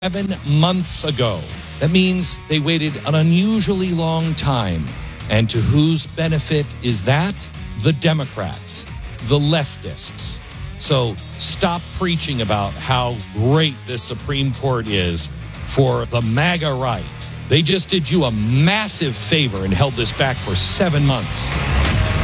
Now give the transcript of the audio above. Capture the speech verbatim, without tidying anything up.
seven months ago. That means they waited an unusually long time. And to whose benefit is that? The Democrats, the leftists. So stop preaching about how great this Supreme Court is for the MAGA right. They just did you a massive favor and held this back for seven months.